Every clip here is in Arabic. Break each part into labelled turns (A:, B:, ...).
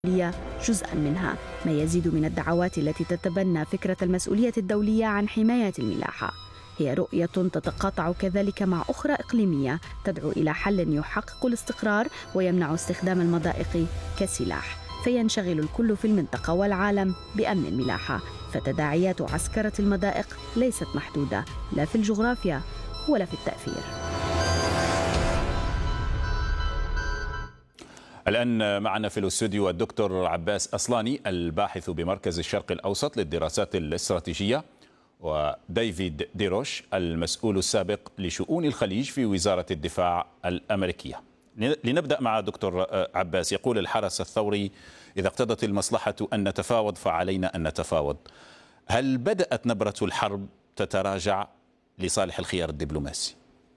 A: جزءا منها، ما يزيد من الدعوات التي تتبنى فكرة المسؤولية الدولية عن حماية الملاحة. هي رؤية تتقاطع كذلك مع أخرى إقليمية تدعو إلى حل يحقق الاستقرار ويمنع استخدام المضائق كسلاح، فينشغل الكل في المنطقة والعالم بأمن الملاحة. فتداعيات عسكرة المضائق ليست محدودة لا في الجغرافيا ولا في التأثير.
B: الآن معنا في الاستوديو الدكتور عباس أصلاني الباحث بمركز الشرق الأوسط للدراسات الاستراتيجية، وديفيد ديروش المسؤول السابق لشؤون الخليج في وزارة الدفاع الأمريكية. لنبدأ مع دكتور عباس. يقول الحرس الثوري: إذا اقتضت المصلحة أن نتفاوض فعلينا أن نتفاوض. هل بدأت نبرة الحرب تتراجع لصالح الخيار الدبلوماسي؟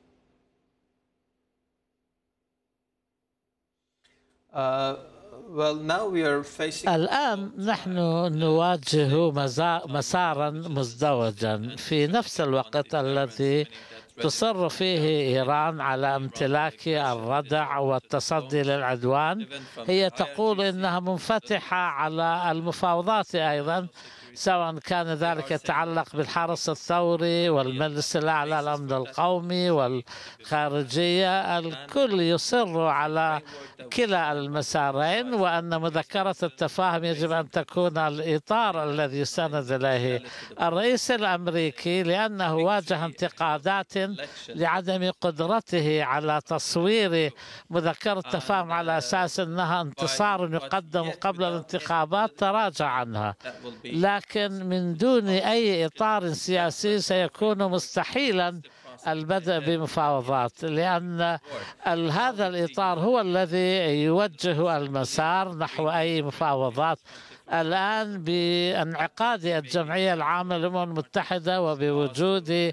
C: الآن نحن نواجه مسارا مزدوجا في نفس الوقت الذي تصر فيه إيران على امتلاك الردع والتصدي للعدوان. هي تقول إنها منفتحة على المفاوضات أيضا، سواء كان ذلك يتعلق بالحرس الثوري والمجلس الأعلى للأمن القومي والخارجية. الكل يصر على كلا المسارين، وأن مذكرة التفاهم يجب أن تكون الإطار الذي سند إليه الرئيس الأمريكي، لأنه واجه انتقادات لعدم قدرته على تصوير مذكرة التفاهم على أساس أنها انتصار يقدم قبل الانتخابات، تراجع عنها. لكن من دون أي إطار سياسي سيكون مستحيلا البدء بمفاوضات، لأن هذا الإطار هو الذي يوجه المسار نحو أي مفاوضات. الآن بانعقاد الجمعية العامة للأمم المتحدة وبوجود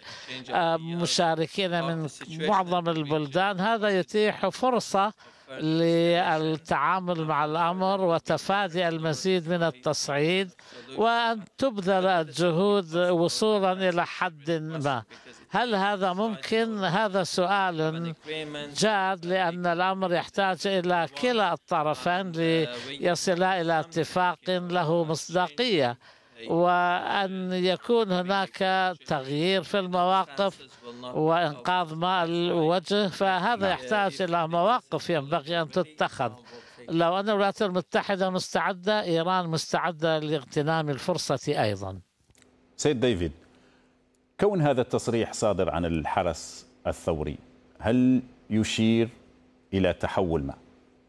C: مشاركين من معظم البلدان، هذا يتيح فرصة للتعامل مع الأمر وتفادي المزيد من التصعيد، وأن تبذل الجهود وصولا إلى حد ما. هل هذا ممكن؟ هذا سؤال جاد، لأن الأمر يحتاج إلى كلا الطرفين ليصلا إلى اتفاق له مصداقية، وأن يكون هناك تغيير في المواقف وإنقاذ ماء الوجه. فهذا يحتاج إلى مواقف ينبغي أن تتخذ. لو أن الولايات المتحدة مستعدة، إيران مستعدة لاغتنام الفرصة أيضا.
B: سيد ديفيد، كون هذا التصريح صادر عن الحرس الثوري هل يشير إلى تحول ما؟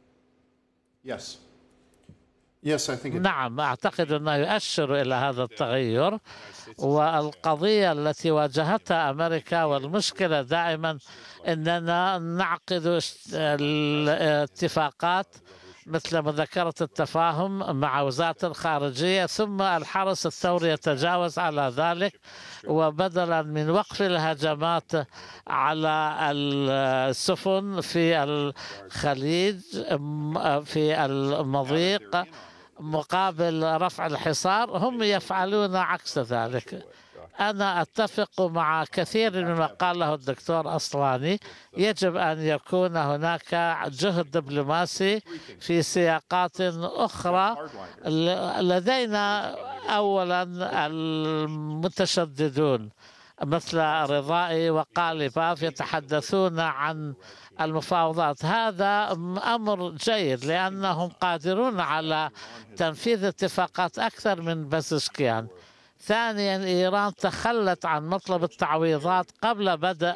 C: نعم، أعتقد أنه يؤشر إلى هذا التغير. والقضية التي واجهتها أمريكا والمشكلة دائما أننا نعقد الاتفاقات مثل مذكرة التفاهم مع وزارة الخارجية، ثم الحرس الثوري يتجاوز على ذلك، وبدلا من وقف الهجمات على السفن في الخليج في المضيق مقابل رفع الحصار، هم يفعلون عكس ذلك. أنا أتفق مع كثير مما قاله الدكتور أصلاني. يجب أن يكون هناك جهد دبلوماسي في سياقات أخرى. لدينا أولا المتشددون مثل رضائي وقالباف يتحدثون عن المفاوضات. هذا أمر جيد لأنهم قادرون على تنفيذ اتفاقات أكثر من بزشكيان. ثانيا، إيران تخلت عن مطلب التعويضات قبل بدء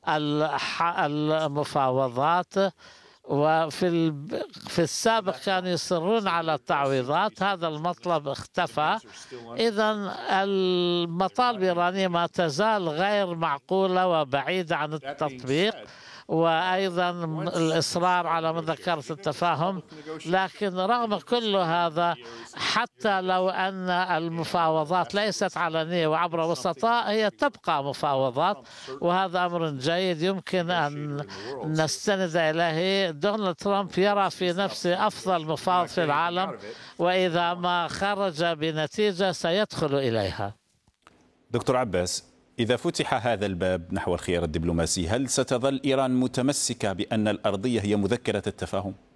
C: المفاوضات، في السابق كانوا يصرون على التعويضات، هذا المطلب اختفى. إذن المطالب الإيرانية ما تزال غير معقولة وبعيدة عن التطبيق، وأيضا الإصرار على مذكرة التفاهم. لكن رغم كل هذا، حتى لو أن المفاوضات ليست علنية وعبر وسطاء، هي تبقى مفاوضات، وهذا أمر جيد يمكن أن نستند إليه. دونالد ترامب يرى في نفسه أفضل مفاوض في العالم، وإذا ما خرج بنتيجة سيدخل إليها.
B: دكتور عباس، إذا فتح هذا الباب نحو الخيار الدبلوماسي، هل ستظل إيران متمسكة بأن الأرضية هي مذكرة التفاهم؟